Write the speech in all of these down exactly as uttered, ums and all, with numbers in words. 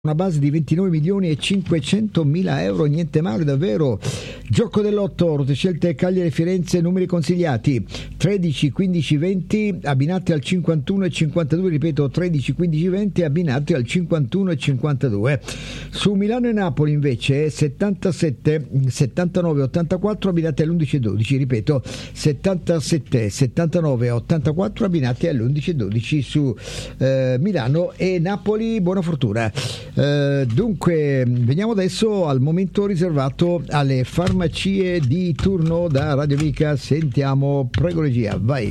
Una base di ventinove milioni e cinquecentomila euro, niente male davvero. Gioco dell'otto, rotte scelte Cagliari Firenze, numeri consigliati tredici, quindici, venti, abbinati al cinquantuno e cinquantadue, ripeto tredici, quindici, venti, abbinati al cinquantuno e cinquantadue. Su Milano e Napoli invece settantasette, settantanove, ottantaquattro, abbinati all'undici e dodici, ripeto settantasette, settantanove, ottantaquattro, abbinati all'undici e dodici su eh, Milano e Napoli. Buona fortuna. Uh, dunque veniamo adesso al momento riservato alle farmacie di turno da Radio Amica. Sentiamo, prego regia, vai.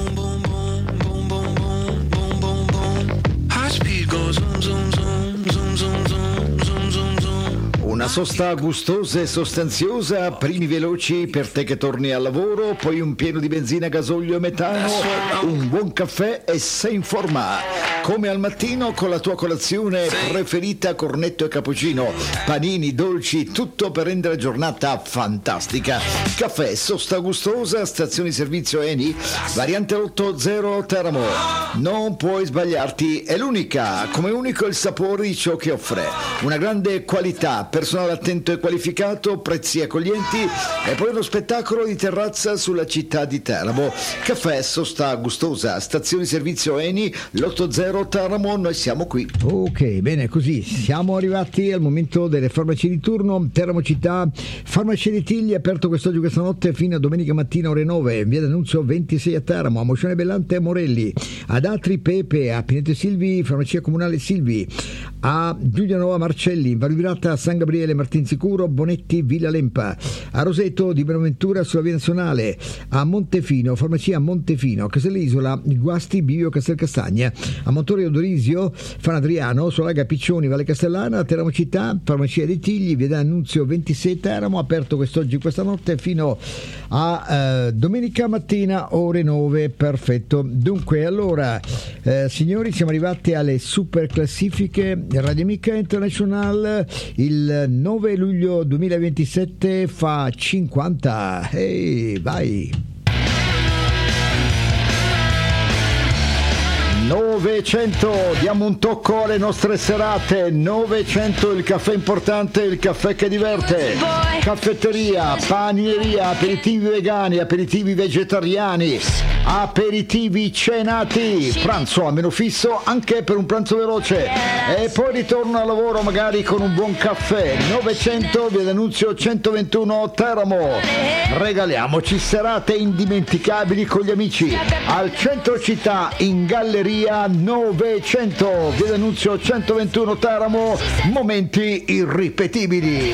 Una sosta gustosa e sostanziosa, primi veloci per te che torni al lavoro, poi un pieno di benzina, gasolio e metano, un buon caffè e sei in forma. Come al mattino con la tua colazione preferita, cornetto e cappuccino, panini, dolci, tutto per rendere la giornata fantastica. Caffè, sosta gustosa, stazione servizio Eni, variante otto zero Teramo. Non puoi sbagliarti, è l'unica, come unico il sapore di ciò che offre. Una grande qualità, personale attento e qualificato, prezzi accoglienti e poi uno spettacolo di terrazza sulla città di Teramo. Caffè, sosta gustosa, stazione servizio Eni, l'otto zero Teramo, noi siamo qui. Ok, bene, così siamo arrivati al momento delle farmacie di turno. Teramo città, farmacia di Tigli, aperto quest'oggi, questa notte fino a domenica mattina ore nove, via d'Annunzio ventisei a Teramo, a Moscione Bellante e Morelli, ad Atri Pepe, a Pineto Silvi, farmacia comunale Silvi, a Giulianova Marcelli, in Valvirata San Gabriele Martinsicuro, Bonetti Villa Lempa, a Roseto di Bonaventura sulla via nazionale, a Montefino, farmacia Montefino, a Casell'isola, Guasti Bivio Castelcastagna, a Montorio d'Orisio, Fan Adriano, Solaga Piccioni, Valle Castellana, a Teramo città, farmacia dei Tigli, via d'Annunzio ventisei Teramo, aperto quest'oggi, questa notte fino a eh, domenica mattina ore nove. Perfetto. Dunque, allora eh, signori, siamo arrivati alle super classifiche. Radio Amica International il nove luglio duemilaventisette fa cinquanta. Ehi, vai. novecento, diamo un tocco alle nostre serate. Novecento, il caffè importante, il caffè che diverte. Caffetteria, panineria, aperitivi vegani, aperitivi vegetariani, aperitivi cenati, pranzo a meno fisso anche per un pranzo veloce e poi ritorno al lavoro magari con un buon caffè. Novecento, via d'Annunzio centoventuno Teramo. Regaliamoci serate indimenticabili con gli amici al centro città, in galleria novecento, via d'Annunzio centoventuno Teramo. Momenti irripetibili.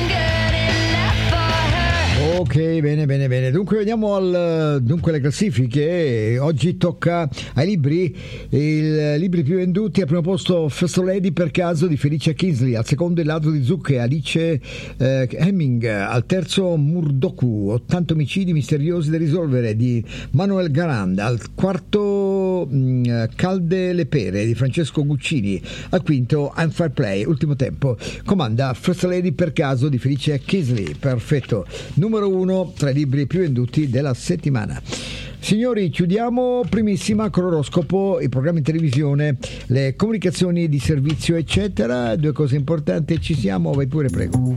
Ok, bene, bene, bene. Dunque veniamo al dunque le classifiche. Oggi tocca ai libri. I libri più venduti: al primo posto First Lady per caso di Felicia Kingsley, al secondo Il ladro di zucche, Alice eh, Hemming, al terzo Murdoku, ottanta omicidi misteriosi da risolvere di Manuel Garand, al quarto mh, Calde le pere di Francesco Guccini, al quinto I'm Fair Play, ultimo tempo, comanda First Lady per caso di Felicia Kingsley. Perfetto. Numero uno tra i libri più venduti della settimana. Signori, chiudiamo primissima con l'oroscopo, i programmi in televisione, le comunicazioni di servizio eccetera. Due cose importanti, ci siamo, vai pure, prego.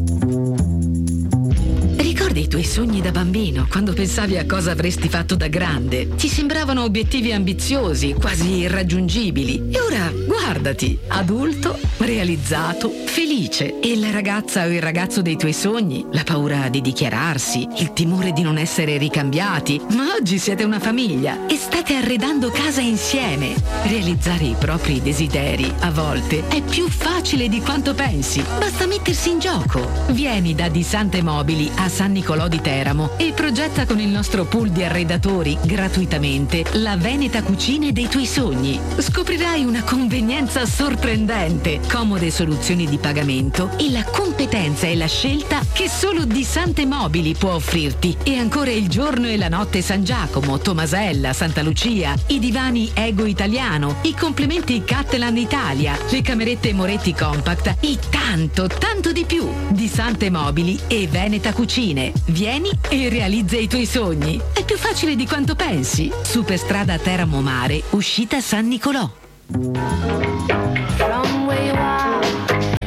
Ricordi i tuoi sogni da bambino, quando pensavi a cosa avresti fatto da grande? Ti sembravano obiettivi ambiziosi, quasi irraggiungibili. E ora guardati, adulto, realizzato, felice. E la ragazza o il ragazzo dei tuoi sogni, la paura di dichiararsi, il timore di non essere ricambiati. Ma oggi siete una famiglia e state arredando casa insieme. Realizzare i propri desideri, a volte, è più facile di quanto pensi. Basta mettersi in gioco. Vieni da Di Sante Mobili a San Nicolò di Teramo e progetta con il nostro pool di arredatori gratuitamente la Veneta cucina dei tuoi sogni. Scoprirai una convenienza sorprendente, comode soluzioni di pagamento e la competenza e la scelta che solo Di Sante Mobili può offrirti. E ancora il giorno e la notte San Giacomo, Tomasella, Santa Lucia, i divani Ego Italiano, i complementi Cattelan Italia, le camerette Moretti Compact e tanto, tanto di più. Di Sante Mobili e Veneta Cucine. Vieni e realizza i tuoi sogni. È più facile di quanto pensi. Superstrada Teramo Mare, uscita San Nicolò.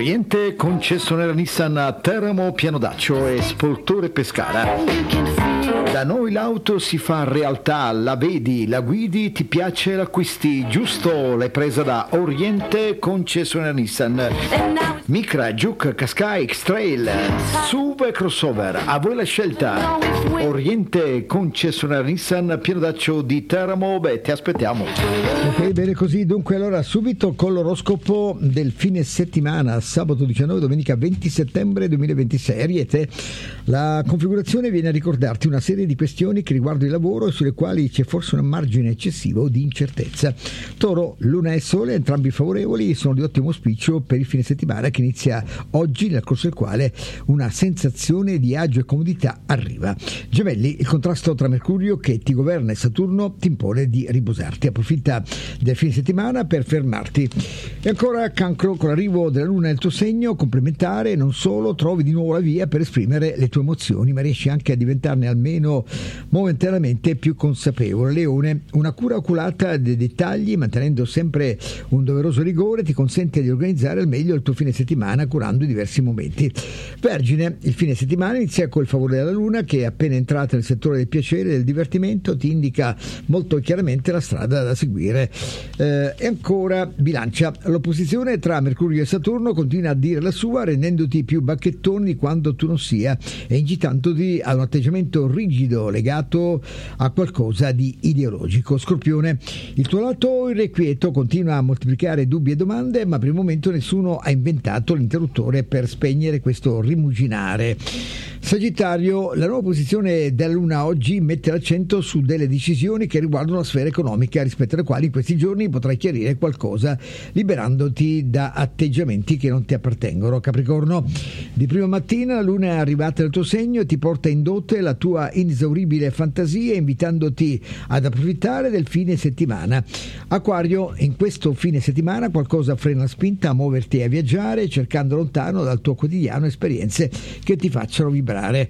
Oriente, concessionaria Nissan a Teramo, Pianodaccio e Spoltore Pescara. Da noi l'auto si fa realtà, la vedi, la guidi, ti piace, l'acquisti, giusto? L'hai presa da Oriente, concessionaria Nissan. Micra, Juke, Qashqai, X-Trail, S U V e crossover, a voi la scelta. Oriente, concessionaria Nissan, Pianodaccio di Teramo, beh, ti aspettiamo. Ok, bene così, dunque allora subito con l'oroscopo del fine settimana, sabato diciannove, domenica venti settembre duemilaventisei. Ariete, la configurazione viene a ricordarti una serie di questioni che riguardano il lavoro e sulle quali c'è forse un margine eccessivo di incertezza. Toro, Luna e Sole, entrambi favorevoli, sono di ottimo auspicio per il fine settimana che inizia oggi, nel corso del quale una sensazione di agio e comodità arriva. Gemelli, il contrasto tra Mercurio che ti governa e Saturno ti impone di riposarti. Approfitta del fine settimana per fermarti. E ancora Cancro, con l'arrivo della Luna nel tuo segno complementare, non solo trovi di nuovo la via per esprimere le tue emozioni, ma riesci anche a diventarne almeno momentaneamente più consapevole. Leone, una cura oculata dei dettagli, mantenendo sempre un doveroso rigore, ti consente di organizzare al meglio il tuo fine settimana curando i diversi momenti. Vergine, il fine settimana inizia col favore della Luna che, appena entrata nel settore del piacere e del divertimento, ti indica molto chiaramente la strada da seguire. Eh, e ancora Bilancia, l'opposizione tra Mercurio e Saturno continua a dire la sua, rendendoti più bacchettone di quando tu non sia e incitandoti a un atteggiamento rigido legato a qualcosa di ideologico. Scorpione, il tuo lato irrequieto continua a moltiplicare dubbi e domande, ma per il momento nessuno ha inventato l'interruttore per spegnere questo rimuginare. Sagittario, la nuova posizione della Luna oggi mette l'accento su delle decisioni che riguardano la sfera economica, rispetto alle quali in questi giorni potrai chiarire qualcosa, liberandoti da atteggiamenti che non ti appartengono. Capricorno, di prima mattina la Luna è arrivata nel tuo segno e ti porta in dote la tua inesauribile fantasia, invitandoti ad approfittare del fine settimana. Acquario, in questo fine settimana qualcosa frena la spinta a muoverti e a viaggiare, cercando lontano dal tuo quotidiano esperienze che ti facciano vibrare.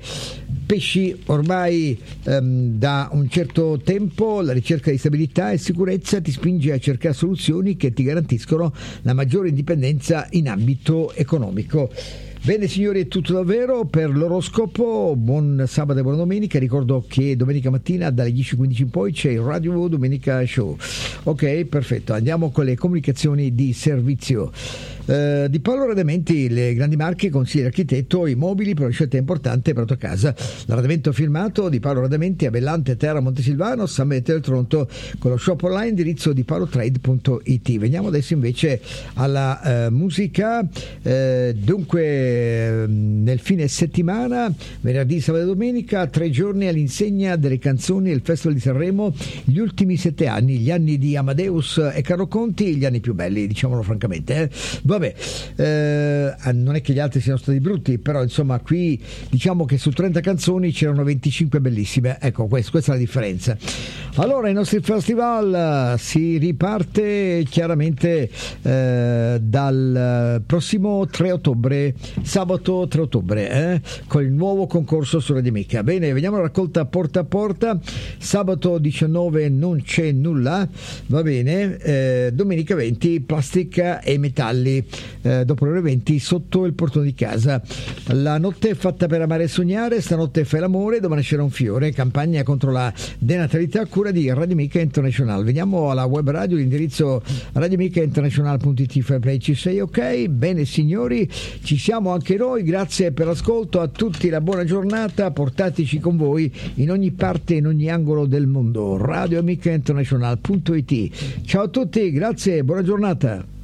Pesci, ormai ehm, da un certo tempo la ricerca di stabilità e sicurezza ti spinge a cercare soluzioni che ti garantiscono la maggiore indipendenza in ambito economico. Bene signori, è tutto davvero per l'oroscopo. Buon sabato e buona domenica. Ricordo che domenica mattina dalle dieci e quindici in poi c'è il Radio Domenica Show. Ok, perfetto, andiamo con le comunicazioni di servizio. Uh, di Paolo Radamenti, le grandi marche, consigliere architetto, i mobili per una scelta importante per la tua casa. L'arredamento firmato di Paolo Radamenti a Bellante, Terra, Montesilvano, San Benedetto del Tronto, con lo shop online, indirizzo di paolotrade punto it. Veniamo adesso invece alla uh, musica. Uh, dunque, nel fine settimana, venerdì, sabato e domenica, tre giorni all'insegna delle canzoni del Festival di Sanremo, gli ultimi sette anni, gli anni di Amadeus e Carlo Conti, gli anni più belli, diciamolo francamente. Eh. Vabbè, eh, non è che gli altri siano stati brutti, però insomma qui diciamo che su trenta canzoni c'erano venticinque bellissime, ecco questa, questa è la differenza. Allora i nostri festival si riparte chiaramente eh, dal prossimo tre ottobre, sabato tre ottobre, eh, con il nuovo concorso su Radio Amica. Bene, vediamo la raccolta porta a porta. Sabato diciannove non c'è nulla, va bene. eh, domenica venti plastica e metalli, eh, dopo le ore venti sotto il portone di casa. La notte è fatta per amare e sognare, stanotte fai l'amore, domani nascerà un fiore, campagna contro la denatalità, cura di Radio Amica International. Veniamo alla web radio, l'indirizzo radioamica international punto it, Fairplay ci sei, ok? Bene signori, ci siamo anche noi, grazie per l'ascolto, a tutti la buona giornata, portateci con voi in ogni parte, in ogni angolo del mondo. radioamica international punto it. Ciao a tutti, grazie, buona giornata.